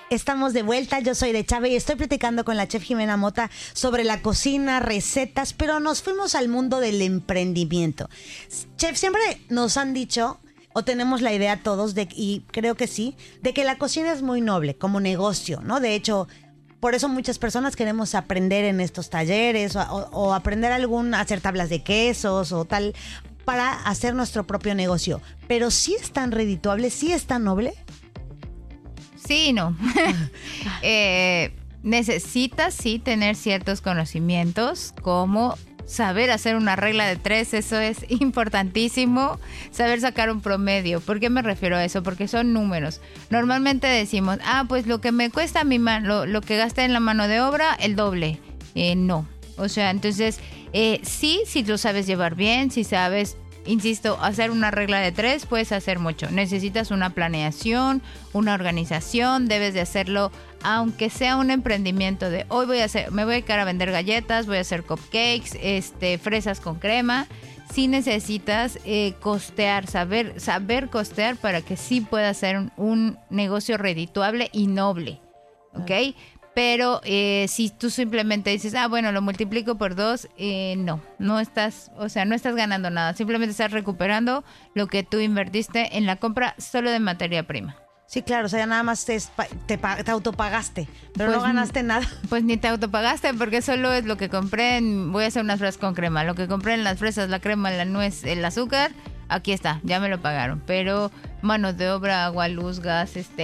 Estamos de vuelta, yo soy de Chave y estoy platicando con la chef Jimena Mota sobre la cocina, recetas, pero nos fuimos al mundo del emprendimiento. Chef, siempre nos han dicho, o tenemos la idea todos, y creo que sí, de que la cocina es muy noble como negocio, ¿no? De hecho, por eso muchas personas queremos aprender en estos talleres o aprender a hacer tablas de quesos o tal, para hacer nuestro propio negocio. Pero sí es tan redituable, sí es tan noble. Sí, no. Necesitas sí tener ciertos conocimientos, como saber hacer una regla de 3, eso es importantísimo, saber sacar un promedio. ¿Por qué me refiero a eso? Porque son números. Normalmente decimos, pues lo que me cuesta mi mano, lo que gasté en la mano de obra, el doble. No. O sea, entonces, sí, si lo sabes llevar bien, si sabes, insisto, hacer una regla de 3, puedes hacer mucho. Necesitas una planeación, una organización, debes de hacerlo, aunque sea un emprendimiento de hoy me voy a dedicar a vender galletas, voy a hacer cupcakes, fresas con crema. Sí necesitas costear, saber costear para que sí pueda ser un negocio redituable y noble, ¿ok? Pero si tú simplemente dices, bueno, lo multiplico por 2, no estás ganando nada. Simplemente estás recuperando lo que tú invertiste en la compra solo de materia prima. Sí, claro, o sea, ya nada más te autopagaste, pero pues no ganaste nada. Pues ni te autopagaste, porque solo es lo que compré voy a hacer unas fresas con crema. Lo que compré en las fresas, la crema, la nuez, el azúcar, aquí está, ya me lo pagaron. Pero mano de obra, agua, luz, gas,